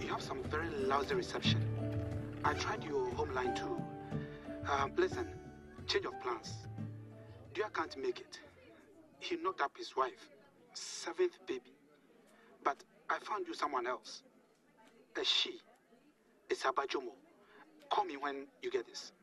you have some very lousy reception. I tried your home line too. Listen, change of plans. Dear can't make it. He knocked up his wife, 7th baby. But I found you someone else. A she. It's Abajomo. Call me when you get this.